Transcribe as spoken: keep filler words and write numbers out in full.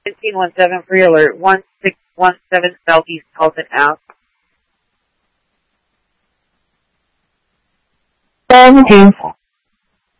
fifteen one seven, free alert, one six one seven Southeast Halton Ave. seventeen